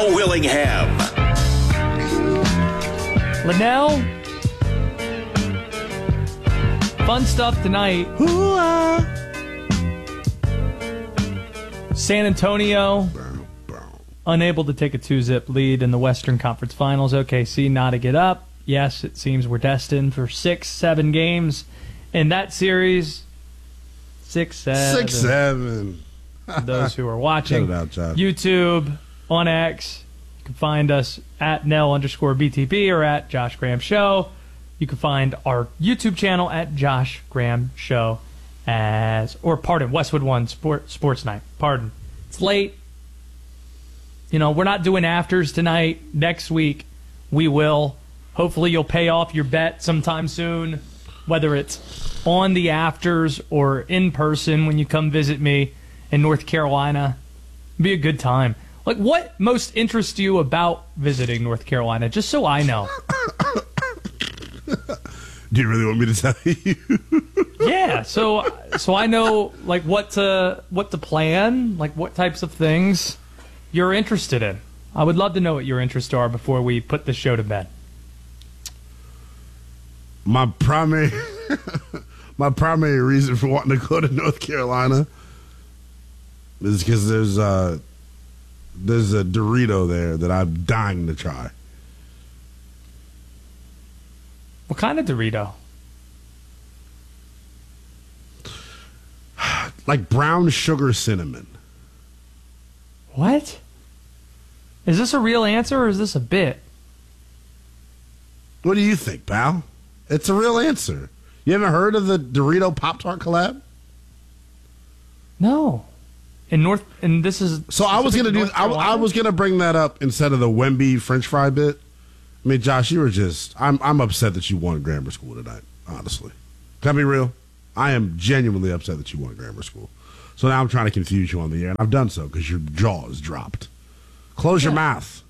Willingham. Linnell, fun stuff tonight. San Antonio, unable to take a 2-zip lead in the Western Conference Finals. OKC not to get up. Yes, it seems we're destined for 6-7 games in that series. 6-7. 6-7. Those who are watching Cut it out, John. YouTube, on X, you can find us at Nell_BTP or at Josh Graham Show. You can find our YouTube channel at Josh Graham Show Westwood One Sports Night. Pardon. It's late. You know, we're not doing afters tonight. Next week, we will. Hopefully, you'll pay off your bet sometime soon, whether it's on the afters or in person when you come visit me in North Carolina. It'll be a good time. Like, what most interests you about visiting North Carolina? Just so I know. Do you really want me to tell you? Yeah, so I know like what to plan, like what types of things you're interested in. I would love to know what your interests are before we put the show to bed. My primary reason for wanting to go to North Carolina is because there's a Dorito there that I'm dying to try. What kind of Dorito? Like brown sugar cinnamon. What? Is this a real answer or is this a bit? What do you think, pal? It's a real answer. You haven't heard of the Dorito Pop-Tart collab? No. And this is So I was gonna I was gonna bring that up instead of the Wemby French fry bit. I mean, Josh, you were just I'm upset that you won grammar school tonight, honestly. Can I be real? I am genuinely upset that you won grammar school. So now I'm trying to confuse you on the air, and I've done so because your jaw is dropped. Close your mouth.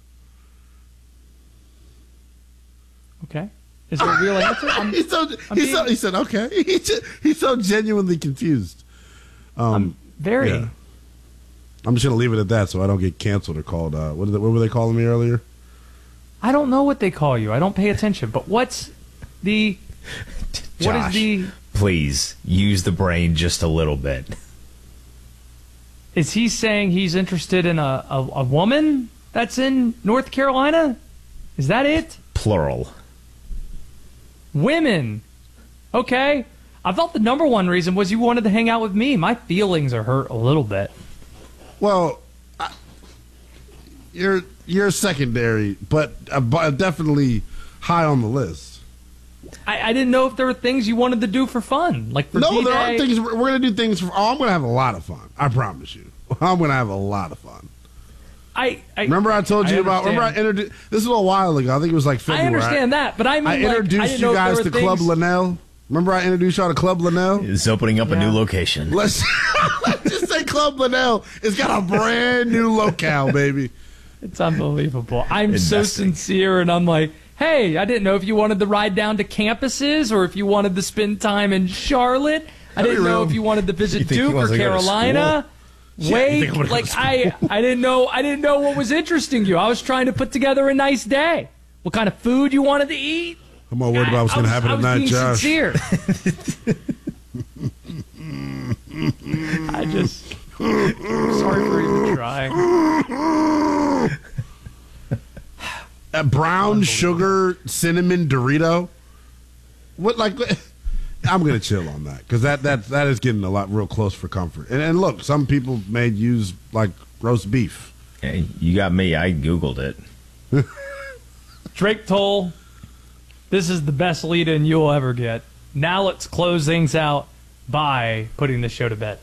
Okay. Is it a real answer? He said okay. He's so genuinely confused. I'm very. Yeah. I'm just gonna leave it at that, so I don't get canceled or called. What were they calling me earlier? I don't know what they call you. I don't pay attention. But what's the? Josh, what is the? Please use the brain just a little bit. Is he saying he's interested in a woman that's in North Carolina? Is that it? Plural. Women. Okay. I thought the number one reason was you wanted to hang out with me. My feelings are hurt a little bit. Well, you're secondary, but definitely high on the list. I didn't know if there were things you wanted to do for fun, like for No, D-Day. there are things. We're going to do things. I'm going to have a lot of fun. I promise you. I'm going to have a lot of fun. Remember I told you about. Remember I introduced. This was a while ago. I think it was like February. I understand that, but I mean, I introduced you guys to Club Linnell. Remember I introduced y'all to Club Linnell? It's opening up a new location. Let's just say Club Linnell. It's got a brand new locale, baby. It's unbelievable. I'm so sincere, and I'm like, hey, I didn't know if you wanted to ride down to campuses or if you wanted to spend time in Charlotte. I didn't know if you wanted to visit Duke or Carolina. Wait, like I didn't know what was interesting you. I was trying to put together a nice day. What kind of food you wanted to eat? I'm more worried about what's going to happen tonight, Josh. Sincere. I just sorry for even trying. A brown sugar cinnamon Dorito. What like? I'm gonna chill on that because that is getting a lot real close for comfort. And look, some people may use like roast beef. Hey, you got me. I Googled it. Drake Toll, this is the best lead-in you'll ever get. Now let's close things out by putting the show to bed.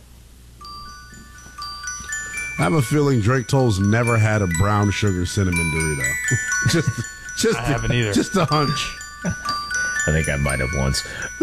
I have a feeling Drake Toll's never had a brown sugar cinnamon Dorito. just I haven't either. Just a hunch. I think I might have once.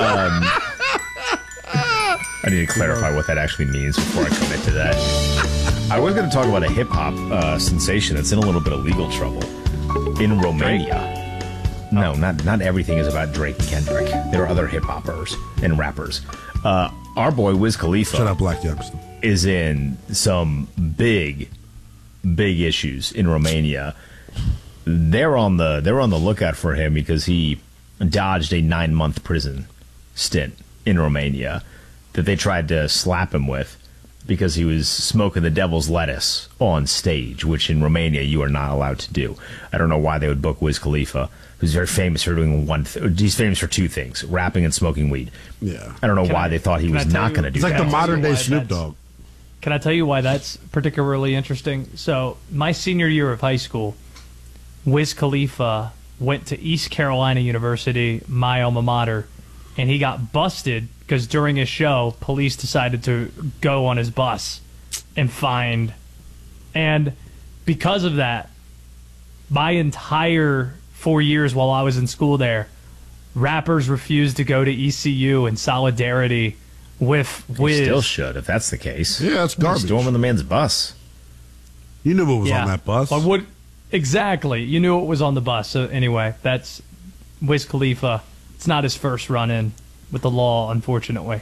I need to clarify what that actually means before I commit to that. I was going to talk about a hip-hop sensation that's in a little bit of legal trouble in Romania. No, not everything is about Drake and Kendrick. There are other hip-hoppers and rappers. Our boy Wiz Khalifa Shut up, Black Youngster. is in some big big issues in Romania. They're on the lookout for him because he dodged a 9-month prison stint in Romania that they tried to slap him with because he was smoking the devil's lettuce on stage, which in Romania you are not allowed to do. I don't know why they would book Wiz Khalifa, who's very famous for doing he's famous for two things: rapping and smoking weed. Yeah. I don't know why they thought he was not going to do that. It's like the modern day Snoop Dogg. Can I tell you why that's particularly interesting? So, my senior year of high school, Wiz Khalifa went to East Carolina University, my alma mater, and he got busted because during his show, police decided to go on his bus and find. And because of that, my entire 4 years while I was in school there, rappers refused to go to ECU in solidarity with Wiz. They still should, if that's the case. Yeah, it's garbage. Storming the man's bus. You knew what was on that bus. Exactly. You knew it was on the bus. So anyway, that's Wiz Khalifa. It's not his first run-in with the law, unfortunately.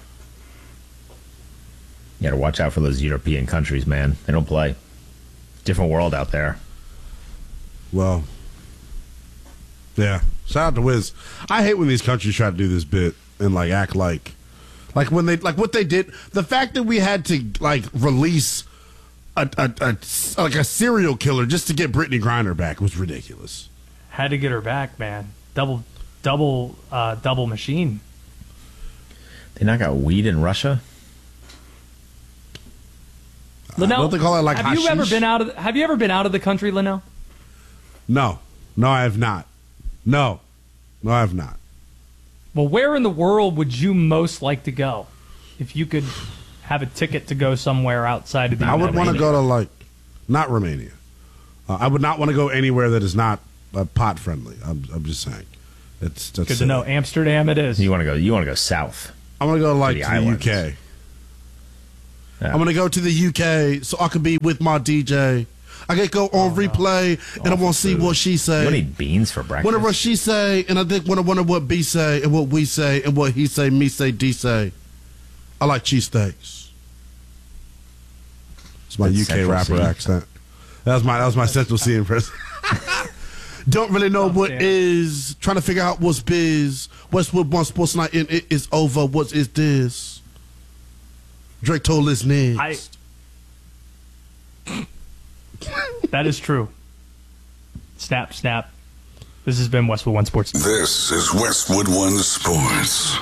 You gotta watch out for those European countries, man. They don't play. Different world out there. Well, yeah. Shout out to Wiz. I hate when these countries try to do this bit and act like when they what they did. The fact that we had to release a serial killer just to get Brittany Griner back was ridiculous. Had to get her back, man. Double machine. They not got weed in Russia? Linnell, don't they call it have hashish? you ever been out of the country, Linnell? No, I have not. No, I have not. Well, where in the world would you most like to go if you could have a ticket to go somewhere outside of the United States? I would want to go to not Romania. I would not want to go anywhere that is not pot friendly. I'm just saying. That's good to know. Amsterdam, it is. You want to go south? I want to go to the UK. Yeah. I'm going to go to the UK so I can be with my DJ. I can go on replay and I want to see what she say. You don't eat beans for breakfast? Wonder what she say, and I think wonder what B say, and what we say, and what he say, me say, D say. I like cheesesteaks. It's my UK rapper accent. That was my Central C impression. Don't really know what is. Trying to figure out what's biz. Westwood One Sports Night and it is over. What is this? Drake told us next. That is true. Snap, snap. This has been Westwood One Sports. This is Westwood One Sports.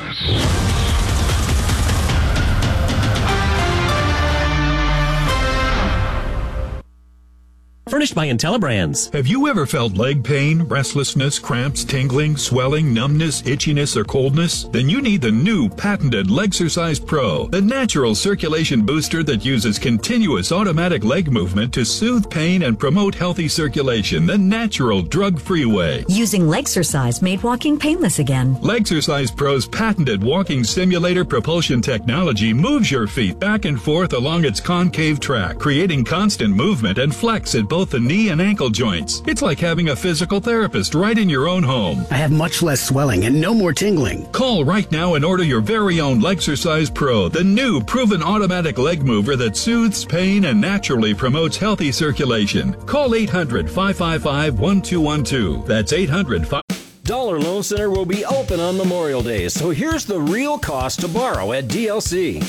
Furnished by IntelliBrands. Have you ever felt leg pain, restlessness, cramps, tingling, swelling, numbness, itchiness, or coldness? Then you need the new patented Legsercise Pro, the natural circulation booster that uses continuous automatic leg movement to soothe pain and promote healthy circulation the natural, drug-free way. Using Legsercise made walking painless again. Legsercise Pro's patented walking simulator propulsion technology moves your feet back and forth along its concave track, creating constant movement and flex at both the knee and ankle joints. It's like having a physical therapist right in your own home. I have much less swelling and no more tingling. Call right now and order your very own Legsercise Pro, the new proven automatic leg mover that soothes pain and naturally promotes healthy circulation. Call 800-555-1212. That's 800-555. Dollar Loan Center will be open on Memorial Day, so here's the real cost to borrow at DLC.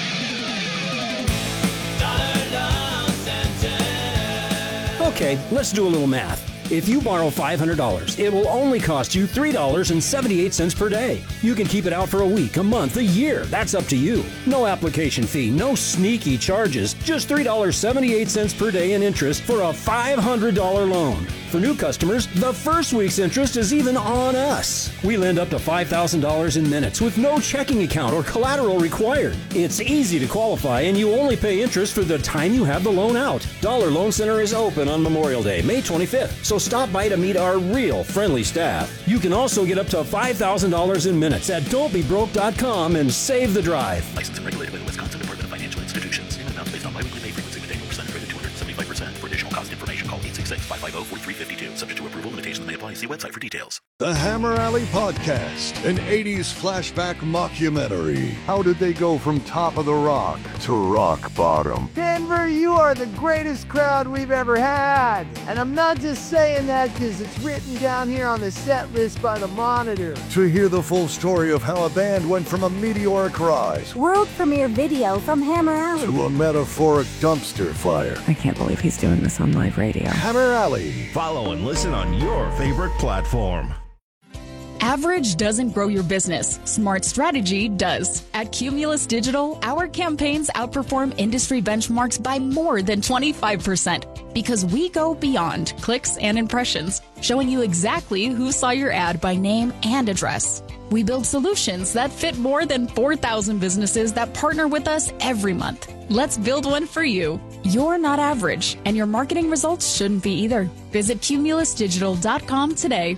Okay, let's do a little math. If you borrow $500, it will only cost you $3.78 per day. You can keep it out for a week, a month, a year. That's up to you. No application fee, no sneaky charges. Just $3.78 per day in interest for a $500 loan. For new customers, the first week's interest is even on us. We lend up to $5,000 in minutes with no checking account or collateral required. It's easy to qualify, and you only pay interest for the time you have the loan out. Dollar Loan Center is open on Memorial Day, May 25th, so stop by to meet our real friendly staff. You can also get up to $5,000 in minutes at don'tbebroke.com and save the drive. Licensed and regulated by the Wisconsin Department of Financial Institutions. Amounts based on biweekly pay frequency with annual percentage rate of 275%. For additional cost information, call 866-550-4300. $352. Subject to approval, limitations may apply. See website for details. The Hammer Alley Podcast, an 80s flashback mockumentary. How did they go from top of the rock to rock bottom? Denver, you are the greatest crowd we've ever had. And I'm not just saying that because it's written down here on the set list by the Monitor. To hear the full story of how a band went from a meteoric rise, world premiere video from Hammer Alley, to a metaphoric dumpster fire. I can't believe he's doing this on live radio. Hammer Alley. Follow and listen on your favorite platform. Average doesn't grow your business. Smart strategy does. At Cumulus Digital, our campaigns outperform industry benchmarks by more than 25% because we go beyond clicks and impressions, showing you exactly who saw your ad by name and address. We build solutions that fit more than 4,000 businesses that partner with us every month. Let's build one for you. You're not average, and your marketing results shouldn't be either. Visit cumulusdigital.com today.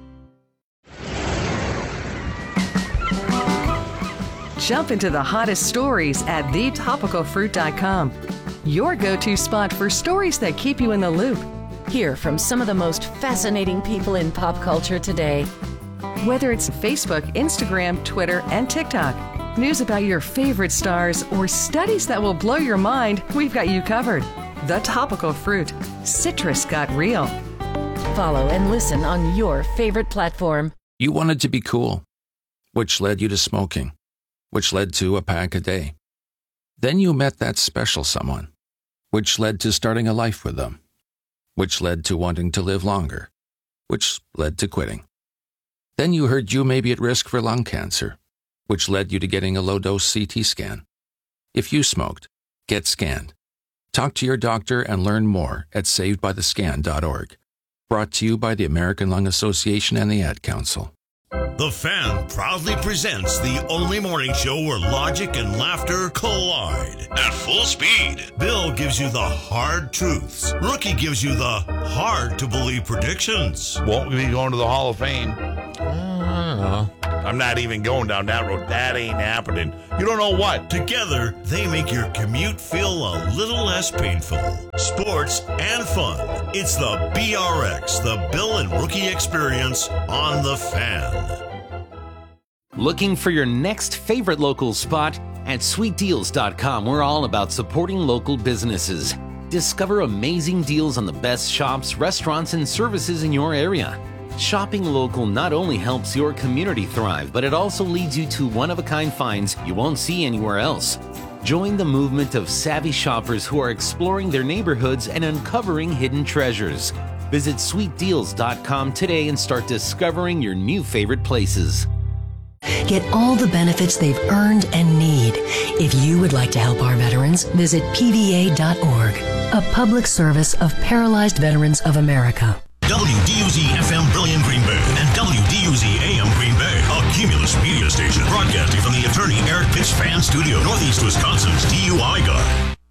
Jump into the hottest stories at thetopicalfruit.com. Your go-to spot for stories that keep you in the loop. Hear from some of the most fascinating people in pop culture today. Whether it's Facebook, Instagram, Twitter, and TikTok, news about your favorite stars, or studies that will blow your mind, we've got you covered. The Topical Fruit. Citrus got real. Follow and listen on your favorite platform. You wanted to be cool, which led you to smoking, which led to a pack a day. Then you met that special someone, which led to starting a life with them, which led to wanting to live longer, which led to quitting. Then you heard you may be at risk for lung cancer, which led you to getting a low-dose CT scan. If you smoked, get scanned. Talk to your doctor and learn more at savedbythescan.org. Brought to you by the American Lung Association and the Ad Council. The Fan proudly presents the only morning show where logic and laughter collide at full speed. Bill gives you the hard truths. Rookie gives you the hard-to-believe predictions. Won't we be going to the Hall of Fame? I don't know. I'm not even going down that road. That ain't happening. You don't know what. Together, they make your commute feel a little less painful. Sports and fun. It's the BRX, the Bill and Rookie Experience on The Fan. Looking for your next favorite local spot? At sweetdeals.com, we're all about supporting local businesses. Discover amazing deals on the best shops, restaurants, and services in your area. Shopping local not only helps your community thrive, but it also leads you to one-of-a-kind finds you won't see anywhere else. Join the movement of savvy shoppers who are exploring their neighborhoods and uncovering hidden treasures. Visit sweetdeals.com today and start discovering your new favorite places. Get all the benefits they've earned and need. If you would like to help our veterans, visit pva.org, a public service of Paralyzed Veterans of America. WDUZ-FM Brilliant Green Bay and WDUZ-AM Green Bay, a Cumulus media station broadcasting from the attorney Eric Pitts Fan Studio, Northeast Wisconsin's DUI Guard.